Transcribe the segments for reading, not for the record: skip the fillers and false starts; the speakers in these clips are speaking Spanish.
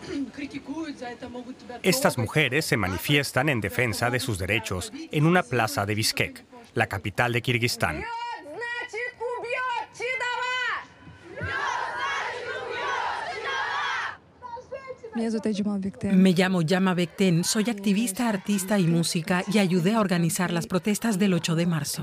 Estas mujeres se manifiestan en defensa de sus derechos en una plaza de Bishkek, la capital de Kirguistán. Me llamo Yama Bekten, soy activista, artista y música y ayudé a organizar las protestas del 8 de marzo.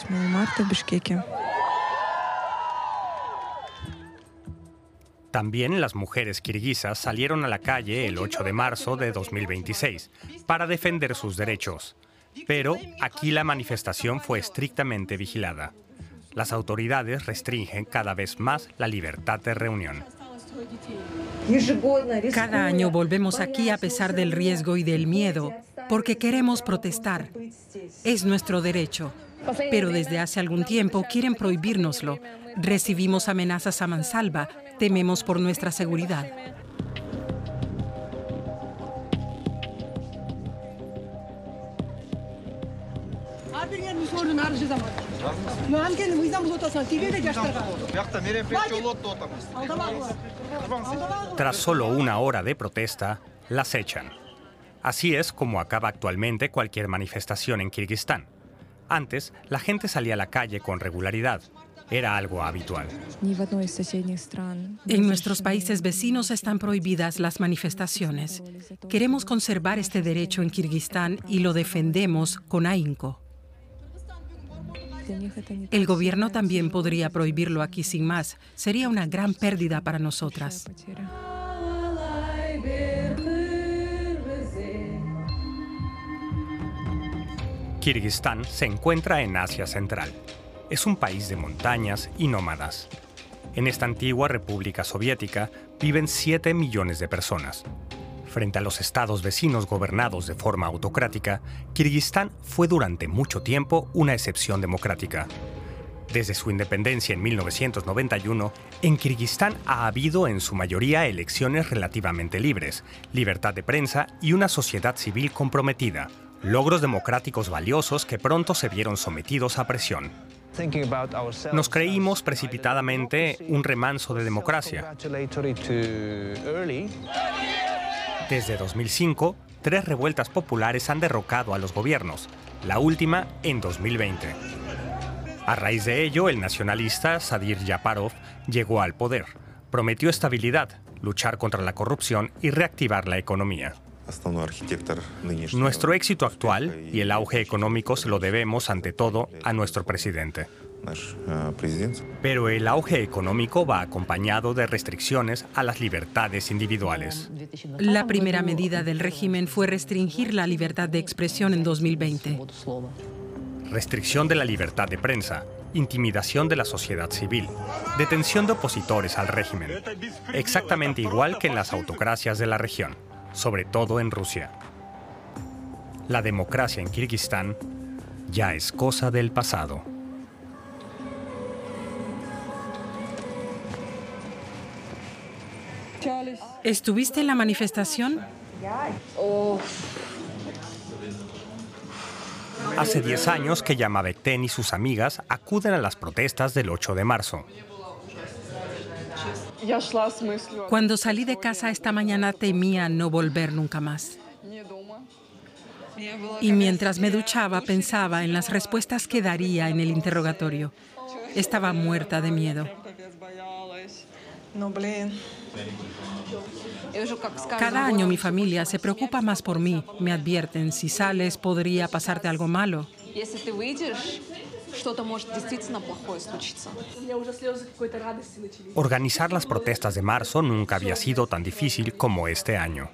También las mujeres kirguisas salieron a la calle el 8 de marzo de 2026 para defender sus derechos. Pero aquí la manifestación fue estrictamente vigilada. Las autoridades restringen cada vez más la libertad de reunión. Cada año volvemos aquí a pesar del riesgo y del miedo, porque queremos protestar. Es nuestro derecho. Pero desde hace algún tiempo quieren prohibírnoslo. Recibimos amenazas a mansalva. Tememos por nuestra seguridad. Tras solo una hora de protesta, las echan. Así es como acaba actualmente cualquier manifestación en Kirguistán. Antes, la gente salía a la calle con regularidad. Era algo habitual. En nuestros países vecinos están prohibidas las manifestaciones. Queremos conservar este derecho en Kirguistán y lo defendemos con ahínco. El gobierno también podría prohibirlo aquí sin más. Sería una gran pérdida para nosotras. Kirguistán se encuentra en Asia Central. Es un país de montañas y nómadas. En esta antigua república soviética viven 7 millones de personas. Frente a los estados vecinos gobernados de forma autocrática, Kirguistán fue durante mucho tiempo una excepción democrática. Desde su independencia en 1991, en Kirguistán ha habido en su mayoría elecciones relativamente libres, libertad de prensa y una sociedad civil comprometida, logros democráticos valiosos que pronto se vieron sometidos a presión. Nos creímos precipitadamente un remanso de democracia. Desde 2005, 3 revueltas populares han derrocado a los gobiernos, la última en 2020. A raíz de ello, el nacionalista Sadir Japarov llegó al poder. Prometió estabilidad, luchar contra la corrupción y reactivar la economía. Nuestro éxito actual y el auge económico se lo debemos, ante todo, a nuestro presidente. Pero el auge económico va acompañado de restricciones a las libertades individuales. La primera medida del régimen fue restringir la libertad de expresión en 2020. Restricción de la libertad de prensa, intimidación de la sociedad civil, detención de opositores al régimen, exactamente igual que en las autocracias de la región, sobre todo en Rusia. La democracia en Kirguistán ya es cosa del pasado. ¿Estuviste en la manifestación? Hace 10 años que Yama Bekten y sus amigas acuden a las protestas del 8 de marzo. Cuando salí de casa esta mañana temía no volver nunca más. Y mientras me duchaba pensaba en las respuestas que daría en el interrogatorio. Estaba muerta de miedo. Cada año mi familia se preocupa más por mí. Me advierten, si sales podría pasarte algo malo. Organizar las protestas de marzo nunca había sido tan difícil como este año.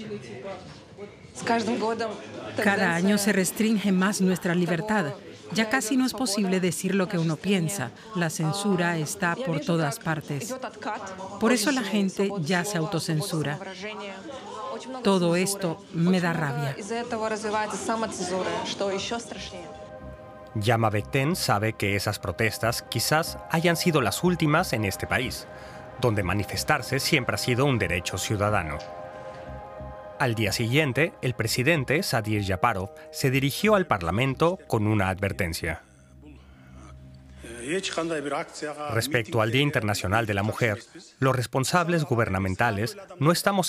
Cada año se restringe más nuestra libertad. Ya casi no es posible decir lo que uno piensa. La censura está por todas partes. Por eso la gente ya se autocensura. Todo esto me da rabia. Yama Bekten sabe que esas protestas quizás hayan sido las últimas en este país, donde manifestarse siempre ha sido un derecho ciudadano. Al día siguiente, el presidente, Sadir Japarov, se dirigió al Parlamento con una advertencia. Respecto al Día Internacional de la Mujer, los responsables gubernamentales no estamos